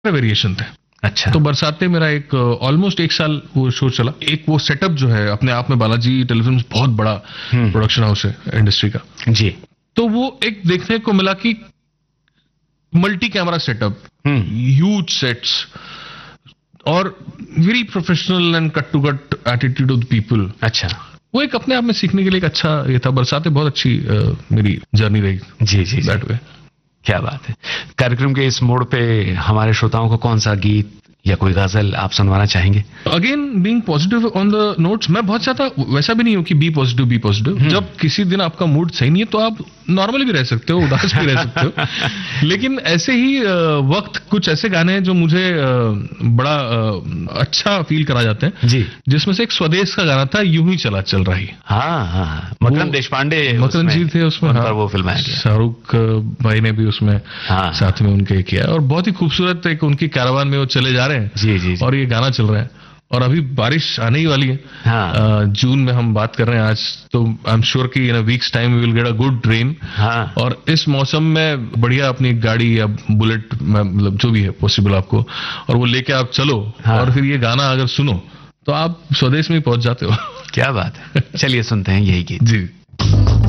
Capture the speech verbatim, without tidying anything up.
Variation थे। अच्छा। तो बरसाते मेरा एक ऑलमोस्ट एक साल वो शो चला। एक वो सेटअप जो है अपने आप में, बालाजी टेलीफिल्म्स बहुत बड़ा प्रोडक्शन हाउस है इंडस्ट्री का जी। तो वो एक देखने को मिला कि multi camera setup, huge sets और very professional and cut to cut attitude of people. अच्छा। वो एक अपने आप में सीखने के लिए एक अच्छा ये था। बरसाते बहुत अच्छी uh, मेरी जर्नी रही। जी जी दैट वे। क्या बात है। कार्यक्रम के इस मोड़ पे हमारे श्रोताओं को कौन सा गीत या कोई गजल आप सुनवाना चाहेंगे? Again being positive on the notes, मैं बहुत चाहता वैसा भी नहीं हूं कि बी पॉजिटिव बी पॉजिटिव। जब किसी दिन आपका मूड सही नहीं है तो आप नॉर्मली भी रह सकते हो, उदास भी रह सकते हो। लेकिन ऐसे ही वक्त कुछ ऐसे गाने हैं जो मुझे बड़ा अच्छा फील करा जाते हैं जी। जिसमें से एक स्वदेश का गाना था, यूं ही चला चल रही। हाँ हाँ, मकरंद देशपांडे मकरंद जी थे उसमें। हाँ, वो फिल्म है। शाहरुख भाई ने भी उसमें हाँ, साथ में उनके किया और बहुत ही खूबसूरत एक उनकी कैरावान में वो चले जा रहे हैं। जी, जी, जी। और ये गाना चल रहा है और अभी बारिश आने ही वाली है। हाँ। जून में हम बात कर रहे हैं आज, तो आई एम श्योर कि इन अ weeks time we will get a good rain. हाँ। और इस मौसम में बढ़िया अपनी गाड़ी या बुलेट मतलब जो भी है पॉसिबल आपको, और वो लेके आप चलो। हाँ। और फिर ये गाना अगर सुनो तो आप स्वदेश में पहुंच जाते हो। क्या बात है। चलिए सुनते हैं यही गीत। जी।